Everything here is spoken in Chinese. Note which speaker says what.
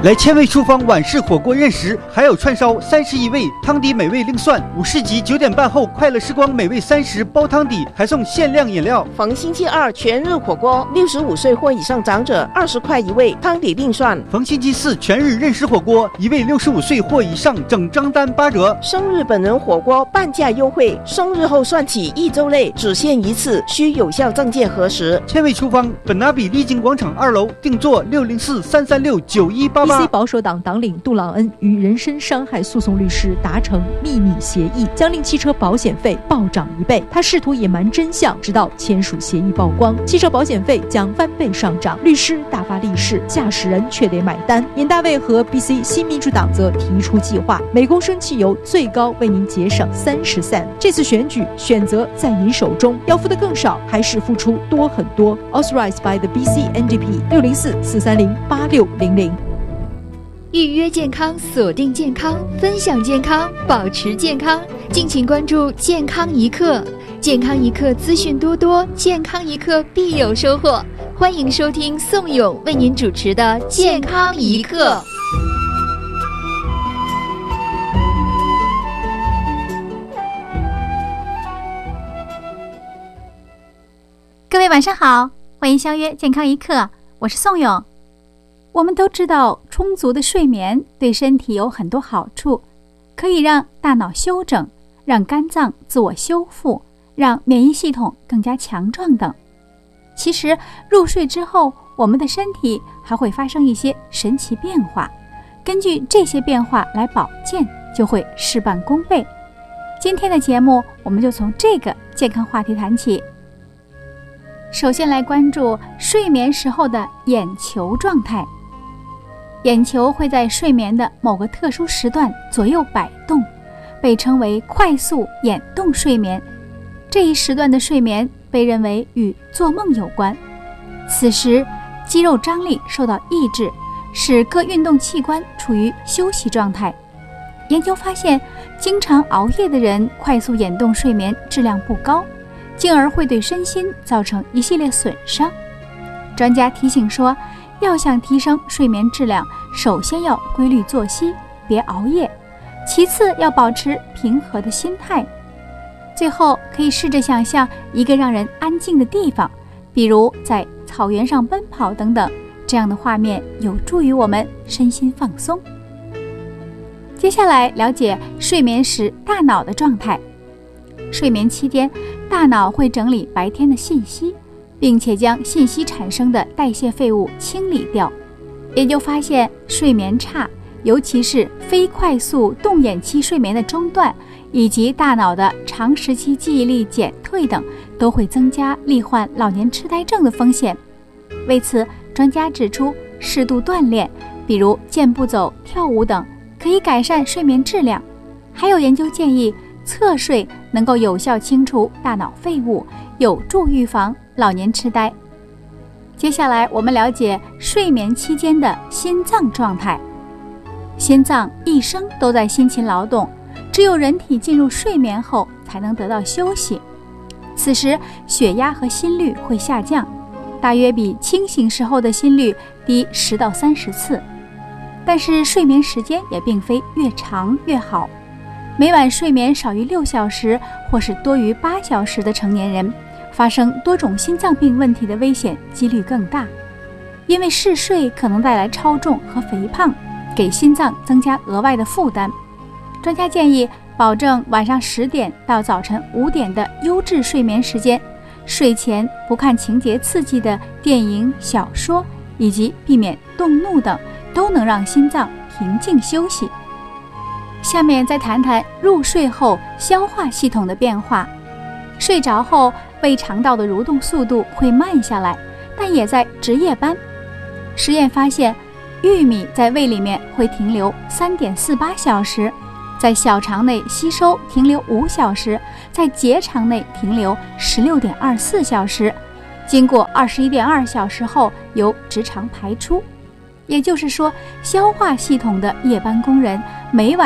Speaker 1: 来千味厨房晚市火锅认识，还有串烧31味，汤底美味另算。午市及9点半后快乐时光美味30包汤底，还送限量饮料。
Speaker 2: 逢星期二全日火锅，65岁或以上长者20块一位，汤底另算。
Speaker 1: 逢星期四全日认识火锅，一位65岁或以上整张单8折。
Speaker 2: 生日本人火锅半价优惠，生日后算起1周内只限一次，需有效证件核实。
Speaker 1: 千味厨房，本拿比丽晶广场2楼，订座604-336-9188。
Speaker 3: DC 保守党党领杜朗恩与人身伤害诉讼律师达成秘密协议，将令汽车保险费暴涨1倍。他试图隐瞒真相，直到签署协议曝光，汽车保险费将翻倍上涨。律师大发利市，驾驶人却得买单。尹大卫和 BC 新民主党则提出计划，每公升汽油最高为您节省30 cent。这次选举选择在您手中，要付的更少，还是付出多很多 ？Authorized by the BC NDP 604-430-8600。
Speaker 4: 预约健康，锁定健康，分享健康，保持健康。敬请关注健康一刻，健康一刻资讯多多，健康一刻必有收获。欢迎收听宋勇为您主持的健康一刻。
Speaker 5: 各位晚上好，欢迎相约健康一刻，我是宋勇。我们都知道，充足的睡眠对身体有很多好处，可以让大脑休整，让肝脏自我修复，让免疫系统更加强壮等。其实入睡之后，我们的身体还会发生一些神奇变化，根据这些变化来保健，就会事半功倍。今天的节目，我们就从这个健康话题谈起。首先来关注睡眠时候的眼球状态。眼球会在睡眠的某个特殊时段左右摆动，被称为快速眼动睡眠。这一时段的睡眠被认为与做梦有关。此时肌肉张力受到抑制，使各运动器官处于休息状态。研究发现，经常熬夜的人快速眼动睡眠质量不高，进而会对身心造成一系列损伤。专家提醒说，要想提升睡眠质量，首先要规律作息，别熬夜，其次要保持平和的心态，最后可以试着想象一个让人安静的地方，比如在草原上奔跑等等，这样的画面有助于我们身心放松。接下来了解睡眠时大脑的状态。睡眠期间，大脑会整理白天的信息，并且将信息产生的代谢废物清理掉。研究发现，睡眠差，尤其是非快速动眼期睡眠的中断，以及大脑的长时期记忆力减退等，都会增加罹患老年痴呆症的风险。为此，专家指出，适度锻炼，比如健步走、跳舞等，可以改善睡眠质量。还有研究建议，侧睡能够有效清除大脑废物，有助预防老年痴呆。接下来我们了解睡眠期间的心脏状态。心脏一生都在辛勤劳动，只有人体进入睡眠后才能得到休息。此时血压和心率会下降，大约比清醒时候的心率低10到30次。但是睡眠时间也并非越长越好，每晚睡眠少于6小时或是多于8小时的成年人，发生多种心脏病问题的危险几率更大。因为嗜睡可能带来超重和肥胖，给心脏增加额外的负担。专家建议保证晚上10点到早晨5点的优质睡眠时间，睡前不看情节刺激的电影、小说，以及避免动怒等，都能让心脏平静休息。下面再谈谈入睡后消化系统的变化。睡着后，胃肠道的蠕动速度会慢下来，但也在值夜班。实验发现，玉米在胃里面会停留3.48小时，在小肠内吸收停留5小时，在结肠内停留16.24小时，经过21.2小时后由直肠排出。也就是说，消化系统的夜班工人每晚